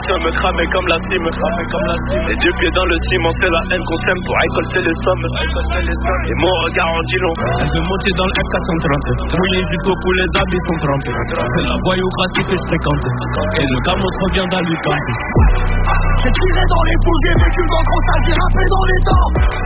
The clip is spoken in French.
ambition me cramer comme la cime. Les deux pieds dans le ciment, c'est la haine qu'on sème pour récolter les sommes. Et mon regard en dit long. Elle veut monter dans le F430. Mouillé jusqu'au cou, les habits sont trempés. C'est la voyoucratie que je fréquente. Et le camotte revient dans lui. J'ai tiré dans les foules, j'ai vécu dans gros sale, j'ai rappé dans les dents.